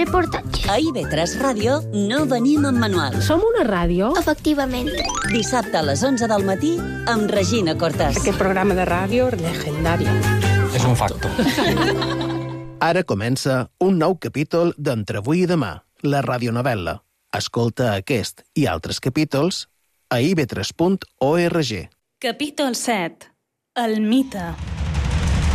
reportatges. A IB3 Ràdio no venim amb manual. Som una ràdio? Efectivament. Dissabte a les 11 del matí amb Regina Cortés. Aquest programa de ràdio legendari. És un facto. Ara comença un nou capítol d'Entre avui i demà, la radionovel·la. Escolta aquest i altres capítols a ib3.org. Capítol 7. El mite.